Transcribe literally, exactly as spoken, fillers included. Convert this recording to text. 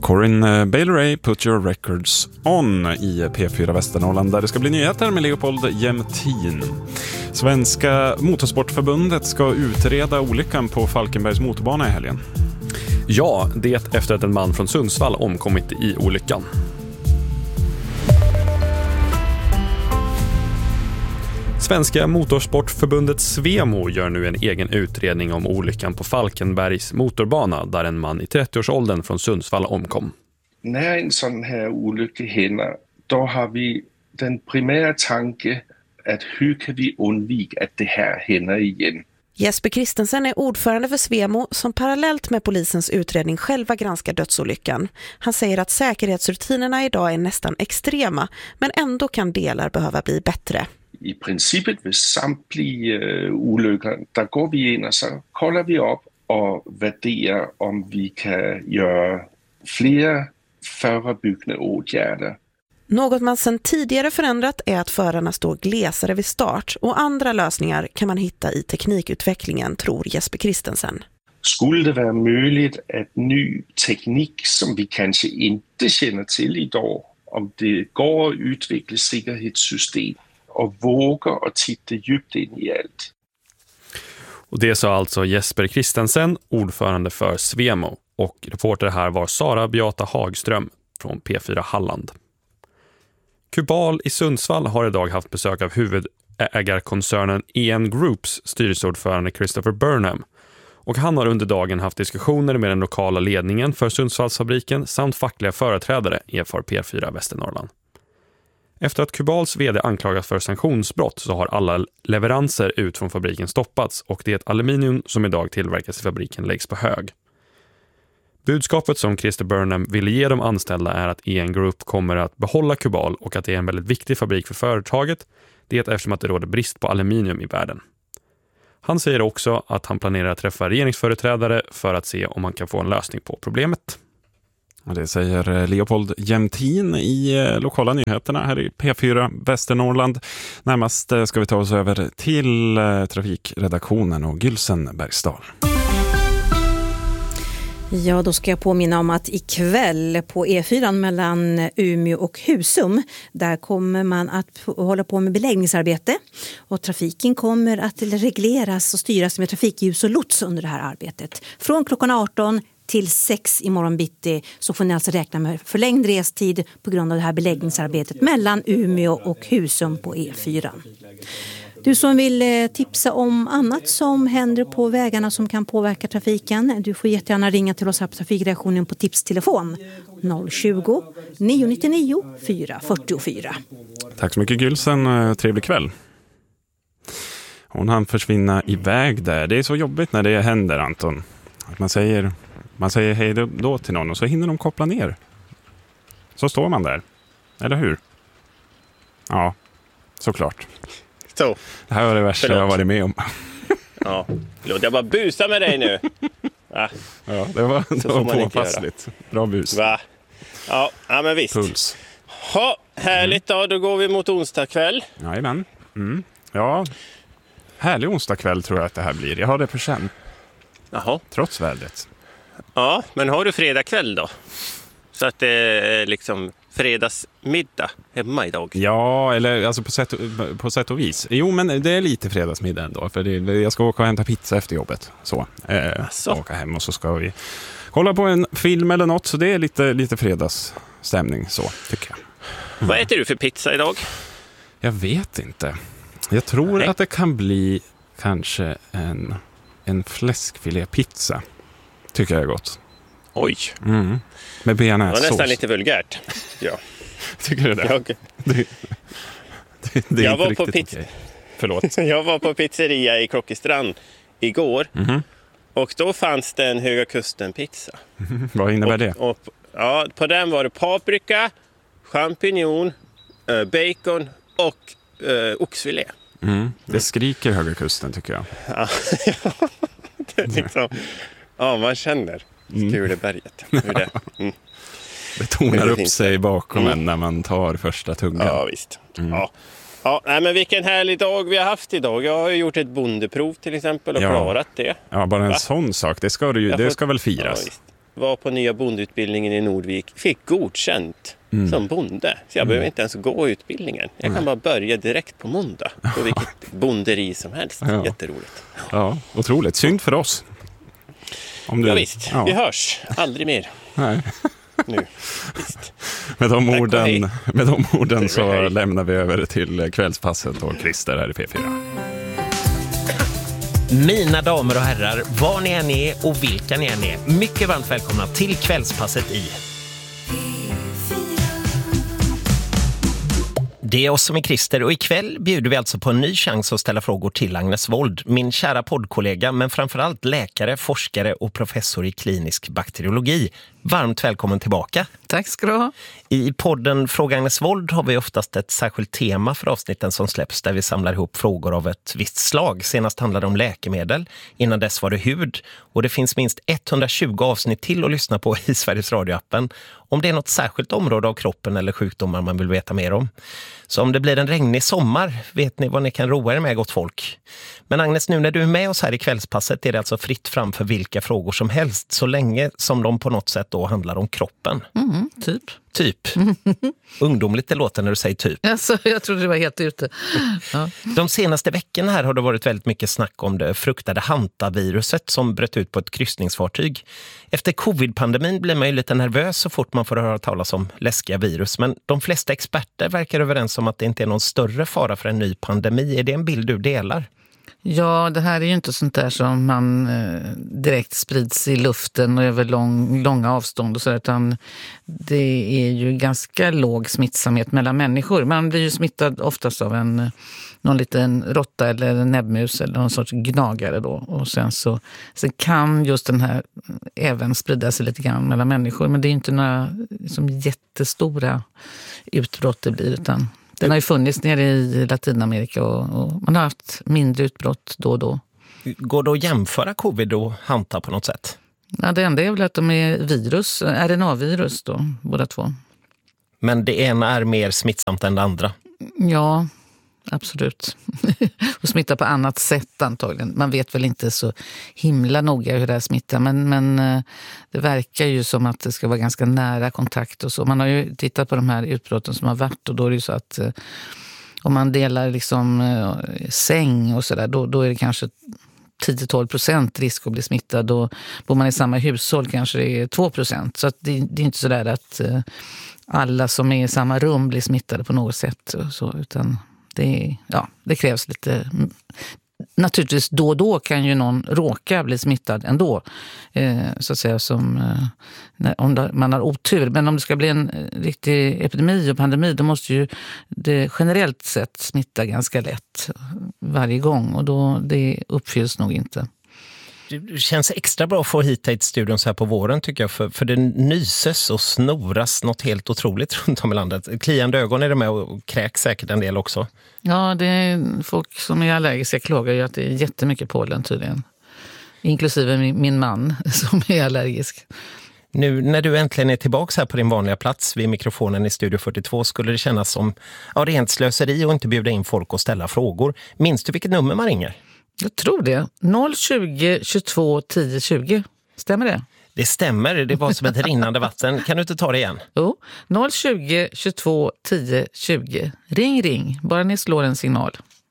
Corinne Bailey, Put Your Records On i P fyra Västernorrland, där det ska bli nyheter med Leopold Jämtin. Svenska Motorsportförbundet ska utreda olyckan på Falkenbergs motorbana i helgen. Ja, det efter att en man från Sundsvall omkommit i olyckan. Svenska Motorsportförbundet Svemo gör nu en egen utredning om olyckan på Falkenbergs motorbana där en man i trettioårsåldern från Sundsvall omkom. När en sån här olycka händer, då har vi den primära tanken att hur kan vi undvika att det här händer igen. Jesper Christensen är ordförande för Svemo som parallellt med polisens utredning själva granskar dödsolyckan. Han säger att säkerhetsrutinerna idag är nästan extrema, men ändå kan delar behöva bli bättre. I princippet vid samtliga olyckor, där går vi in och så kollar vi upp och värderar om vi kan göra fler förebyggande åtgärder. Något man sedan tidigare förändrat är att förarna står glesare vid start, och andra lösningar kan man hitta i teknikutvecklingen, tror Jesper Christensen. Skulle det vara möjligt att ny teknik som vi kanske inte känner till idag, om det går att utveckla säkerhetssystem och våga och titta djupt in i allt. Och det sa alltså Jesper Christensen, ordförande för Svemo, och reporter här var Sara Beata Hagström från P fyra Halland. Kubal i Sundsvall har idag haft besök av huvudägarkoncernen E N Groups styrelseordförande Christopher Burnham, och han har under dagen haft diskussioner med den lokala ledningen för Sundsvallsfabriken samt fackliga företrädare, erfar P fyra Västernorrland. Efter att Kubals vd anklagas för sanktionsbrott så har alla leveranser ut från fabriken stoppats, och det aluminium som idag tillverkas i fabriken läggs på hög. Budskapet som Christer Burnham ville ge de anställda är att E N Group kommer att behålla Kubal och att det är en väldigt viktig fabrik för företaget, det eftersom att det råder brist på aluminium i världen. Han säger också att han planerar att träffa regeringsföreträdare för att se om man kan få en lösning på problemet. Och det säger Leopold Jämtin i lokala nyheterna här i P fyra Västernorrland. Närmast ska vi ta oss över till trafikredaktionen och Gylsen Bergsdal. Ja, då ska jag påminna om att ikväll på E fyra mellan Umeå och Husum, där kommer man att hålla på med beläggningsarbete, och trafiken kommer att regleras och styras med trafikljus och lots under det här arbetet. Från klockan arton till sex i morgon bitti så får ni alltså räkna med förlängd restid på grund av det här beläggningsarbetet mellan Umeå och Husum på E fyra. Du som vill tipsa om annat som händer på vägarna som kan påverka trafiken, du får jättegärna ringa till oss här på trafikreaktionen på tipstelefon noll tjugo, nio nittionio, fyra fyrtiofyra. Tack så mycket Gylsen, trevlig kväll. Hon hann försvinna iväg där. Det är så jobbigt när det händer, Anton. Att man säger, man säger hej då, då till någon och så hinner de koppla ner. Så står man där. Eller hur? Ja, såklart. Så. Det här var det värsta Förlåt. jag varit med om. Ja, låt jag bara busa med dig nu. Va? Ja, det var, det var påpassligt. Bra bus. Va? Ja, ja, men visst. Puls. Ha, härligt då, då går vi mot onsdag kväll. Jajamän. Mm. Ja, härlig onsdag kväll tror jag att det här blir. Jag har det på känn. Jaha. Trots vädret. Ja, men har du fredag kväll då? Så att det är liksom fredagsmiddag hemma idag. Ja, eller alltså på sätt, på sätt och vis. Jo, men det är lite fredagsmiddag ändå. För det, jag ska åka och hämta pizza efter jobbet. Så, eh, så. Åka hem och så ska vi kolla på en film eller något. Så det är lite, lite fredagsstämning så, tycker jag. Mm. Vad äter du för pizza idag? Jag vet inte. Jag tror Nej. att det kan bli kanske en, en fläskfilépizza. Tycker jag är gott. Oj. Mm. Med bearnaisesås. Det var nästan lite vulgärt. Ja. Tycker du det? Jag, det, det, det är jag, inte var på riktigt piz- okej. Förlåt. jag var på pizzeria i Klockestrand igår. Mm-hmm. Och då fanns det en Höga Kusten-pizza. Mm-hmm. Vad innebär och, det? Och, ja, på den var det paprika, champignon, äh, bacon och äh, oxfilé. Mm. Det skriker Höga Kusten tycker jag. Ja, det är liksom, ja, man känner Skuleberget. Hur det, mm. det tonar upp finns. sig bakom mm. en när man tar första tungan. Ja, visst. Mm. Ja. Ja, nej, men vilken härlig dag vi har haft idag. Jag har ju gjort ett bondeprov till exempel och ja. klarat det. Ja, bara en Va? sån sak. Det ska, du, det får... ska väl firas? Ja, var på nya bondeutbildningen i Nordvik, fick godkänt mm. som bonde. Så jag mm. behöver inte ens gå utbildningen. Jag kan mm. bara börja direkt på måndag. På vilket bonderi som helst. Ja. Jätteroligt. Ja, otroligt. Synd för oss. Om du... Ja visst, ja. Vi hörs. Aldrig mer. Nej. Nu. Visst. Med de orden, med de orden så lämnar vi över till kvällspasset och Christer här i P fyra. Mina damer och herrar, var ni än är och vilka ni än är, mycket varmt välkomna till kvällspasset i Det är oss som är Christer och ikväll bjuder vi alltså på en ny chans att ställa frågor till Agnes Wold, min kära poddkollega men framförallt läkare, forskare och professor i klinisk bakteriologi. Varmt välkommen tillbaka. Tack ska du ha. I podden Fråga Agnes Wold har vi oftast ett särskilt tema för avsnitten som släpps där vi samlar ihop frågor av ett visst slag. Senast handlade det om läkemedel, innan dess var det hud och det finns minst etthundratjugo avsnitt till att lyssna på i Sveriges radioappen om det är något särskilt område av kroppen eller sjukdomar man vill veta mer om. Så om det blir en regnig sommar vet ni vad ni kan roa er med, gott folk. Men Agnes, nu när du är med oss här i kvällspasset är det alltså fritt fram för vilka frågor som helst så länge som de på något sätt då handlar om kroppen. Mm, typ. Typ. Ungdomligt det låter när du säger typ. Alltså, jag trodde det var helt ute. Ja. De senaste veckorna här har det varit väldigt mycket snack om det fruktade hantaviruset som bröt ut på ett kryssningsfartyg. Efter covid-pandemin blir man ju lite nervös så fort man får höra talas om läskiga virus. Men de flesta experter verkar överens om att det inte är någon större fara för en ny pandemi. Är det en bild du delar? Ja, det här är ju inte sånt där som man eh, direkt sprids i luften och över lång, långa avstånd och så, utan det är ju ganska låg smittsamhet mellan människor. Man blir ju smittad oftast av en någon liten råtta eller en näbbmus eller någon sorts gnagare då. Och sen så sen kan just den här även sprida sig lite grann mellan människor, men det är inte några liksom, jättestora utbrott det blir, utan den har ju funnits nere i Latinamerika och, och man har haft mindre utbrott då och då. Går det att jämföra covid och hanta på något sätt? Ja, det enda är väl att de är virus, R N A-virus då, båda två. Men det ena är mer smittsamt än det andra? Ja, absolut. Och smittar på annat sätt antagligen. Man vet väl inte så himla noga hur det här smittar, men, men det verkar ju som att det ska vara ganska nära kontakt och så. Man har ju tittat på de här utbrotten som har varit och då är det ju så att om man delar liksom säng och sådär, då, då är det kanske tio till tolv procent risk att bli smittad, och bor man i samma hushåll kanske det är två procent. Så att det, det är inte så där att alla som är i samma rum blir smittade på något sätt och så, utan det, ja, det krävs lite. Naturligtvis då och då kan ju någon råka bli smittad ändå, eh, så att säga, som eh, när, om det, man har otur. Men om det ska bli en riktig epidemi och pandemi, då måste ju det generellt sett smitta ganska lätt varje gång, och då det uppfylls nog inte. Det känns extra bra att få hit till studion så här på våren tycker jag, för, för det nyses och snoras något helt otroligt runt om i landet. Kliande ögon är det med och kräks säkert en del också. Ja, det är folk som är allergiska klagar ju att det är jättemycket pollen tydligen. Inklusive min, min man som är allergisk. Nu när du äntligen är tillbaka här på din vanliga plats vid mikrofonen i Studio fyrtiotvå skulle det kännas som ja, rent slöseri och inte bjuda in folk och ställa frågor. Minns du vilket nummer man ringer? Jag tror det. noll tjugo tjugotvå tio tjugo. Stämmer det? Det stämmer. Det var som ett rinnande vatten. Kan du inte ta det igen? Jo. noll tjugo tjugotvå tio tjugo. Ring, ring. Bara ni slår en signal.